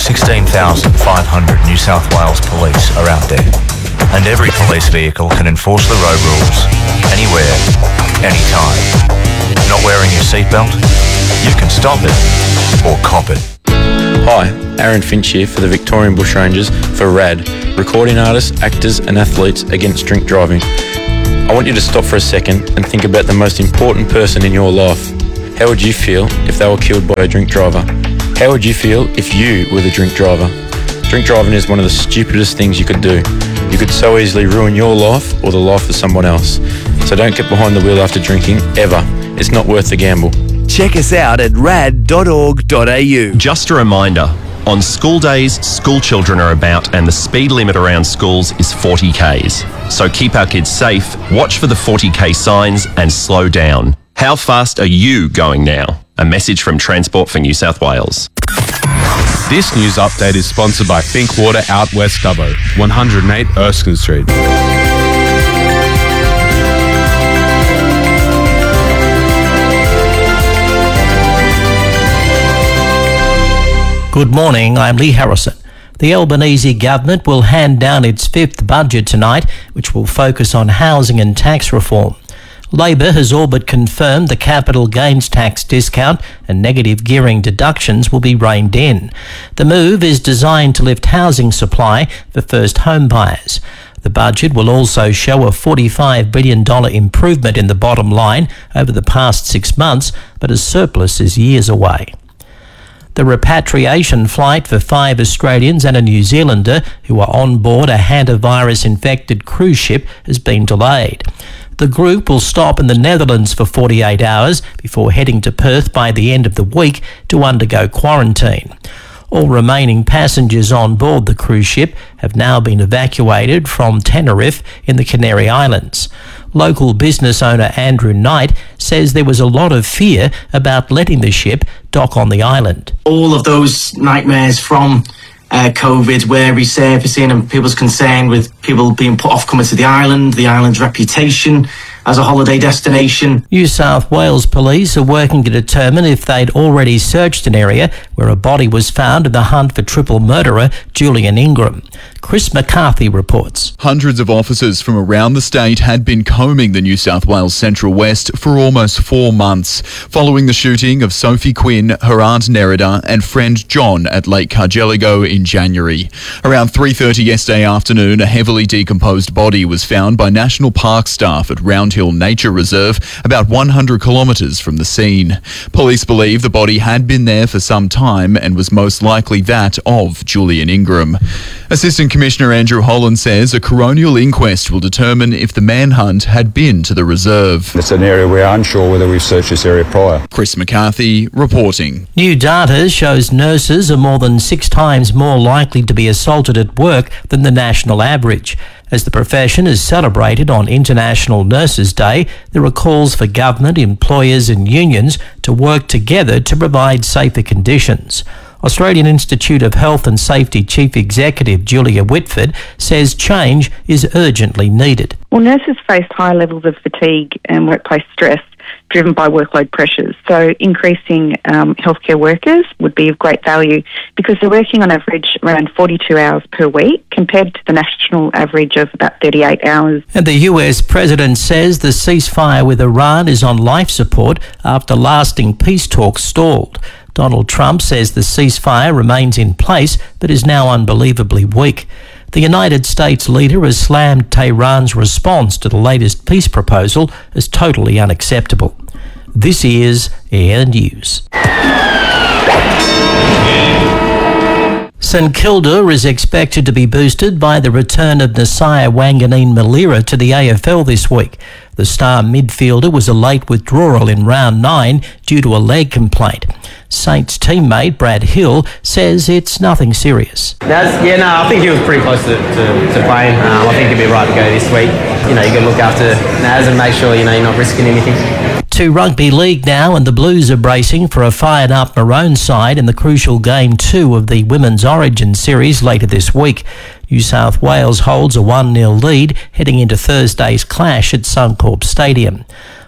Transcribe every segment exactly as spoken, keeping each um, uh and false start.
sixteen thousand five hundred New South Wales police are out there, and every police vehicle can enforce the road rules, anywhere, anytime. Not wearing your seatbelt? You can stop it, or cop it. Hi, Aaron Finch here for the Victorian Bushrangers for RAD, recording artists, actors and athletes against drink driving. I want you to stop for a second and think about the most important person in your life. How would you feel if they were killed by a drink driver? How would you feel if you were the drink driver? Drink driving is one of the stupidest things you could do. You could so easily ruin your life or the life of someone else. So don't get behind the wheel after drinking, ever. It's not worth the gamble. Check us out at rad dot org dot a u. Just a reminder, on school days, school children are about and the speed limit around schools is forty kays. So keep our kids safe, watch for the forty k signs and slow down. How fast are you going now? A message from Transport for New South Wales. This news update is sponsored by Think Water Out West Dubbo, one oh eight Erskine Street. Good morning, I'm Lee Harrison. The Albanese government will hand down its fifth budget tonight, which will focus on housing and tax reform. Labor has all but confirmed the capital gains tax discount and negative gearing deductions will be reined in. The move is designed to lift housing supply for first home buyers. The budget will also show a forty-five billion dollars improvement in the bottom line over the past six months, but a surplus is years away. The repatriation flight for five Australians and a New Zealander who are on board a hantavirus-infected cruise ship has been delayed. The group will stop in the Netherlands for forty-eight hours before heading to Perth by the end of the week to undergo quarantine. All remaining passengers on board the cruise ship have now been evacuated from Tenerife in the Canary Islands. Local business owner Andrew Knight says there was a lot of fear about letting the ship dock on the island. All of those nightmares from uh, COVID were resurfacing, and people's concern with people being put off coming to the island, the island's reputation as a holiday destination. New South Wales police are working to determine if they'd already searched an area where a body was found in the hunt for triple murderer Julian Ingram. Chris McCarthy reports. Hundreds of officers from around the state had been combing the New South Wales Central West for almost four months, following the shooting of Sophie Quinn, her aunt Nerida and friend John at Lake Cargelligo in January. Around three thirty yesterday afternoon, a heavily decomposed body was found by National Park staff at Round Hill Nature Reserve, about one hundred kilometres from the scene. Police believe the body had been there for some time and was most likely that of Julian Ingram. Assistant Commissioner Andrew Holland says a coronial inquest will determine if the manhunt had been to the reserve. It's an area we're unsure whether we've searched this area prior. Chris McCarthy reporting. New data shows nurses are more than six times more likely to be assaulted at work than the national average. As the profession is celebrated on International Nurses Day, there are calls for government, employers and unions to work together to provide safer conditions. Australian Institute of Health and Safety Chief Executive Julia Whitford says change is urgently needed. Well, nurses face high levels of fatigue and workplace stress driven by workload pressures. So increasing um, healthcare workers would be of great value because they're working on average around forty-two hours per week compared to the national average of about thirty-eight hours. And the U S president says the ceasefire with Iran is on life support after lasting peace talks stalled. Donald Trump says the ceasefire remains in place but is now unbelievably weak. The United States leader has slammed Tehran's response to the latest peace proposal as totally unacceptable. This is Air News. St Kilda is expected to be boosted by the return of Nasiah Wanganeen-Malira to the A F L this week. The star midfielder was a late withdrawal in round nine due to a leg complaint. Saints teammate Brad Hill says it's nothing serious. That's, yeah, no, I think he was pretty close to, to, to playing. Um, I think he'd be right to go this week. You know, you got to look after Naz and make sure, you know, you're not risking anything. To rugby league now, and the Blues are bracing for a fired-up Maroon side in the crucial Game two of the Women's Origin Series later this week. New South Wales holds a one nil lead heading into Thursday's clash at Suncorp Stadium.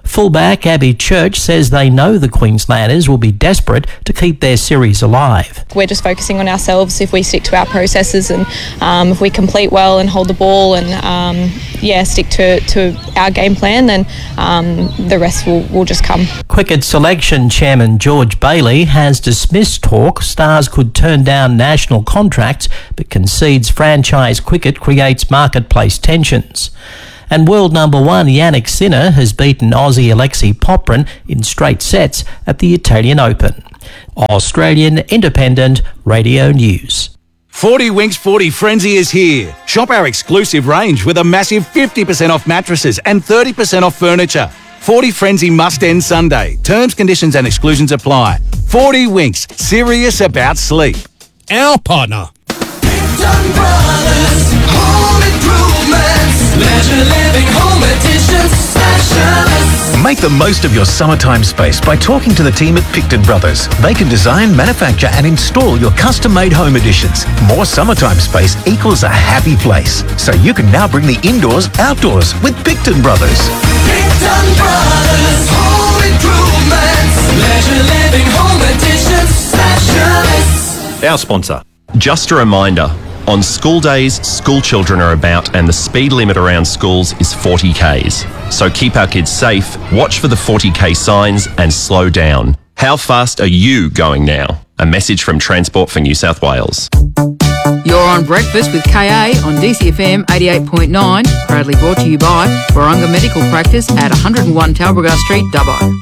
Fullback Abby Church says they know the Queenslanders will be desperate to keep their series alive. We're just focusing on ourselves. If we stick to our processes and um, if we complete well and hold the ball and um, yeah, stick to, to our game plan, then um, the rest will, will just come. Cricket Selection Chairman George Bailey has dismissed talk Stars could turn down national contracts, but concedes franchise cricket creates marketplace tensions. And world number one Yannick Sinner has beaten Aussie Alexei Poprin in straight sets at the Italian Open. Australian Independent Radio News. forty Winks forty Frenzy is here. Shop our exclusive range with a massive fifty percent off mattresses and thirty percent off furniture. forty Frenzy must end Sunday. Terms, conditions and exclusions apply. forty Winks, serious about sleep. Our partner. Picton Brothers, Home Improvements, Leisure Living Home Additions Specialists. Make the most of your summertime space by talking to the team at Picton Brothers. They can design, manufacture and install your custom-made home additions. More summertime space equals a happy place. So you can now bring the indoors outdoors with Picton Brothers. Picton Brothers, Home Improvements, Leisure Living Home Additions Specialists. Our sponsor. Just a reminder, on school days, school children are about and the speed limit around schools is forty kays. So keep our kids safe, watch for the forty k signs and slow down. How fast are you going now? A message from Transport for New South Wales. You're on Breakfast with K A on D C F M eighty-eight point nine, proudly brought to you by Warunga Medical Practice at one oh one Talbragar Street, Dubbo.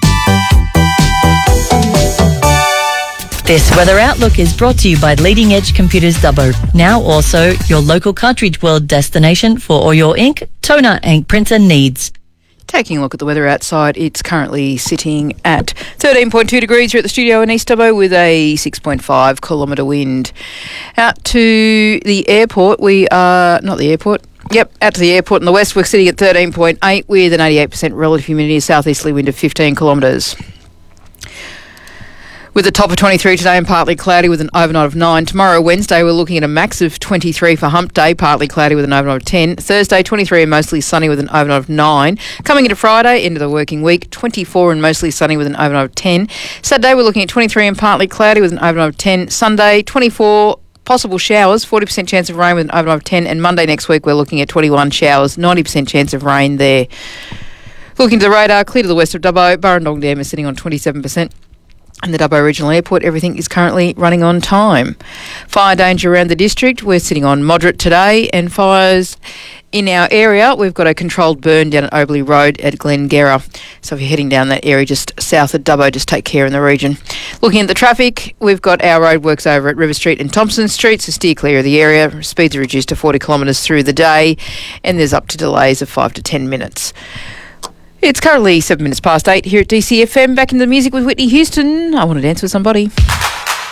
This weather outlook is brought to you by Leading Edge Computers Dubbo. Now also your local cartridge world destination for all your ink, toner and printer needs. Taking a look at the weather outside, it's currently sitting at thirteen point two degrees here at the studio in East Dubbo with a six point five kilometre wind. Out to the airport, we are, not the airport, Yep, out to the airport in the west, we're sitting at thirteen point eight with an eighty-eight percent relative humidity, a southeasterly wind of fifteen kilometres. With a top of twenty-three today and partly cloudy with an overnight of nine. Tomorrow, Wednesday, we're looking at a max of twenty-three for hump day, partly cloudy with an overnight of ten. Thursday, twenty-three and mostly sunny with an overnight of nine. Coming into Friday, into the working week, twenty-four and mostly sunny with an overnight of ten. Saturday, we're looking at twenty-three and partly cloudy with an overnight of ten. Sunday, twenty-four, possible showers, forty percent chance of rain with an overnight of ten. And Monday next week, we're looking at twenty-one showers, ninety percent chance of rain there. Looking to the radar, clear to the west of Dubbo, Burrendong Dam is sitting on twenty-seven percent. And the Dubbo Regional Airport, everything is currently running on time. Fire danger around the district, we're sitting on moderate today, and fires in our area, we've got a controlled burn down at Oberley Road at Glengarra. So if you're heading down that area just south of Dubbo, just take care in the region. Looking at the traffic, we've got our roadworks over at River Street and Thompson Street, so steer clear of the area. Speeds are reduced to forty kilometres through the day, and there's up to delays of five to ten minutes. It's currently seven minutes past eight here at D C F M. Back in the music with Whitney Houston. I Want to Dance with Somebody.